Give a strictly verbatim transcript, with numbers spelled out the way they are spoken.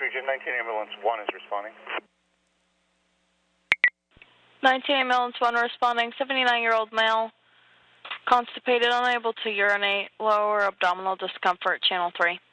region, nineteen ambulance one is responding. nineteen ambulance one responding, seventy-nine-year-old male, constipated, unable to urinate, lower abdominal discomfort, channel three.